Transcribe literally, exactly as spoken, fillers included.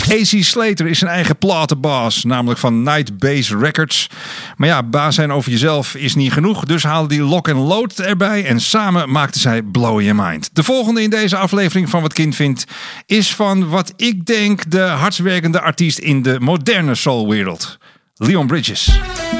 Casey Slater is zijn eigen platenbaas, namelijk van Night Base Records. Maar ja, baas zijn over jezelf is niet genoeg, dus haalde die Lock and Load erbij en samen maakten zij Blow Your Mind. De volgende in deze aflevering van Wat Kind Vindt is van wat ik denk de hardstwerkende artiest in de moderne soulwereld, Leon Bridges.